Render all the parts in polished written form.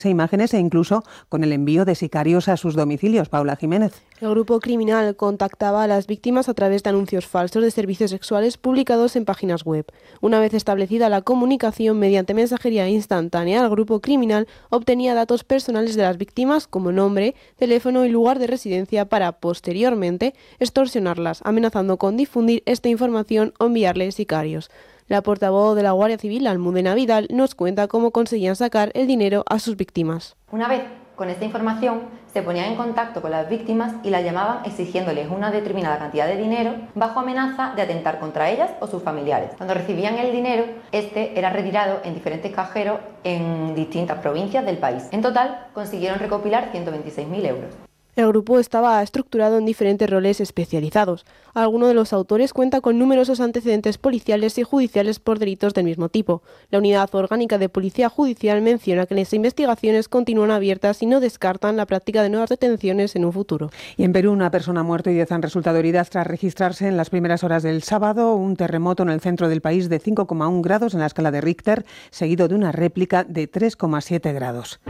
imágenes e incluso con el envío de sicarios a sus domicilios. Paula Jiménez. El grupo criminal contactaba a las víctimas a través de anuncios falsos de servicios sexuales publicados en páginas web. Una vez establecida la comunicación mediante mensajería instantánea, el grupo criminal obtenía datos personales de las víctimas como nombre, teléfono y lugar de residencia para, posteriormente, extorsionarlas, amenazando con difundir esta información o enviarles sicarios. La portavoz de la Guardia Civil, Almudena Vidal, nos cuenta cómo conseguían sacar el dinero a sus víctimas. Una vez con esta información se ponían en contacto con las víctimas y las llamaban exigiéndoles una determinada cantidad de dinero bajo amenaza de atentar contra ellas o sus familiares. Cuando recibían el dinero, este era retirado en diferentes cajeros en distintas provincias del país. En total consiguieron recopilar 126.000 euros. El grupo estaba estructurado en diferentes roles especializados. Alguno de los autores cuenta con numerosos antecedentes policiales y judiciales por delitos del mismo tipo. La Unidad Orgánica de Policía Judicial menciona que las investigaciones continúan abiertas y no descartan la práctica de nuevas detenciones en un futuro. Y en Perú, una persona ha muerto y 10 han resultado heridas tras registrarse en las primeras horas del sábado un terremoto en el centro del país de 5,1 grados en la escala de Richter, seguido de una réplica de 3,7 grados.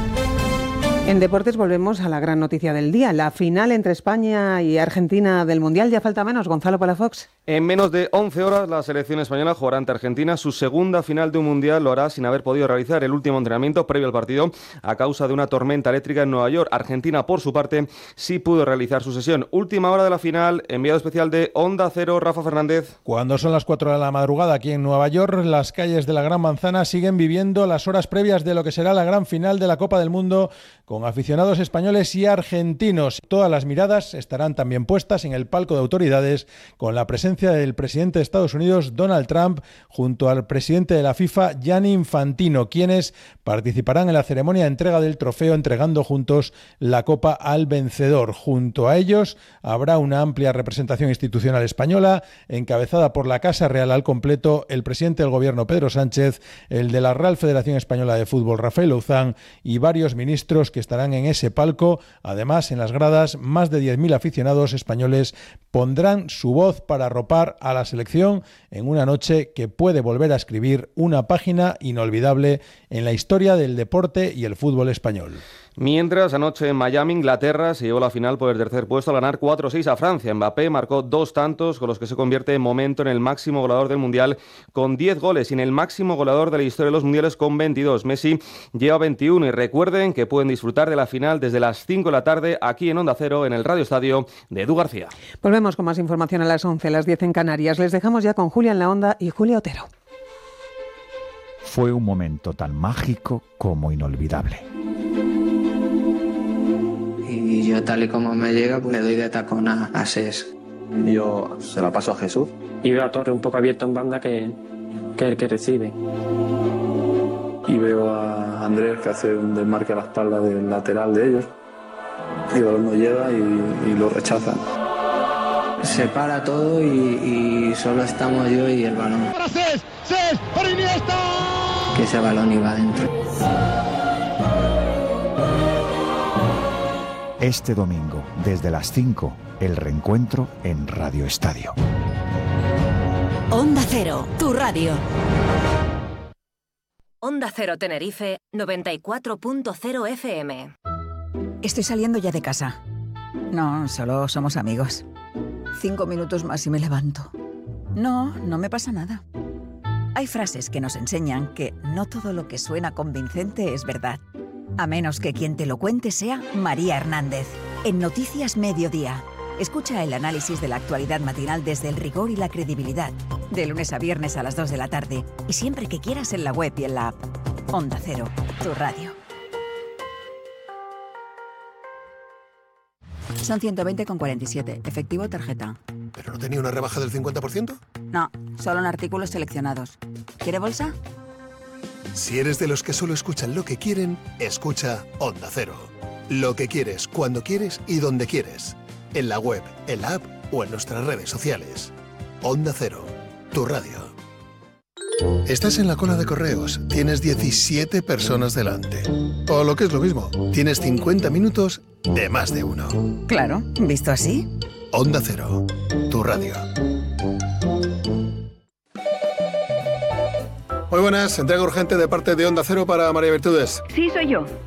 En deportes volvemos a la gran noticia del día, la final entre España y Argentina del Mundial. Ya falta menos, Gonzalo Palafox. En menos de 11 horas la selección española jugará ante Argentina su segunda final de un Mundial. Lo hará sin haber podido realizar el último entrenamiento previo al partido a causa de una tormenta eléctrica en Nueva York. Argentina, por su parte, sí pudo realizar su sesión. Última hora de la final, enviado especial de Onda Cero, Rafa Fernández. Cuando son las 4 de la madrugada aquí en Nueva York, las calles de la Gran Manzana siguen viviendo las horas previas de lo que será la gran final de la Copa del Mundo, con aficionados españoles y argentinos. Todas las miradas estarán también puestas en el palco de autoridades, con la presencia del presidente de Estados Unidos, Donald Trump, junto al presidente de la FIFA, Gianni Infantino, quienes participarán en la ceremonia de entrega del trofeo, entregando juntos la copa al vencedor. Junto a ellos habrá una amplia representación institucional española, encabezada por la Casa Real al completo, el presidente del Gobierno, Pedro Sánchez, el de la Real Federación Española de Fútbol, Rafael Louzán, y varios ministros que estarán en ese palco. Además, en las gradas, más de 10.000 aficionados españoles pondrán su voz para arropar a la selección en una noche que puede volver a escribir una página inolvidable en la historia del deporte y el fútbol español. Mientras, anoche en Miami, Inglaterra se llevó la final por el tercer puesto al ganar 4-6 a Francia. Mbappé marcó 2 tantos, con los que se convierte en momento en el máximo goleador del Mundial con 10 goles y en el máximo goleador de la historia de los Mundiales con 22. Messi lleva 21 y recuerden que pueden disfrutar de la final desde las 5 de la tarde aquí en Onda Cero, en el Radio Estadio de Edu García. Volvemos con más información a las 11, a las 10 en Canarias. Les dejamos ya con Julia en la Onda y Julia Otero. Fue un momento tan mágico como inolvidable. Y yo, tal y como me llega, pues le doy de tacón a Ses. Yo se la paso a Jesús. Y veo a Torre un poco abierto en banda, que es el que recibe. Y veo a Andrés, que hace un desmarque a la espalda del lateral de ellos. Y el balón no llega y lo rechaza. Se para todo y solo estamos yo y el balón. ¡Para Ses! ¡Ses! ¡Para Iniesta! Que ese balón iba adentro. Este domingo, desde las 5, el reencuentro en Radio Estadio. Onda Cero, tu radio. Onda Cero Tenerife, 94.0 FM. Estoy saliendo ya de casa. No, solo somos amigos. 5 minutos más y me levanto. No me pasa nada. Hay frases que nos enseñan que no todo lo que suena convincente es verdad. A menos que quien te lo cuente sea María Hernández. En Noticias Mediodía. Escucha el análisis de la actualidad matinal desde el rigor y la credibilidad. De lunes a viernes a las 2 de la tarde. Y siempre que quieras en la web y en la app. Onda Cero, tu radio. Son 120,47. Efectivo tarjeta. ¿Pero no tenía una rebaja del 50%? No, solo en artículos seleccionados. ¿Quiere bolsa? Si eres de los que solo escuchan lo que quieren, escucha Onda Cero. Lo que quieres, cuando quieres y donde quieres. En la web, en la app o en nuestras redes sociales. Onda Cero, tu radio. Estás en la cola de correos, tienes 17 personas delante. O lo que es lo mismo, tienes 50 minutos de más de uno. Claro, visto así. Onda Cero, tu radio. Muy buenas, entrega urgente de parte de Onda Cero para María Virtudes. Sí, soy yo.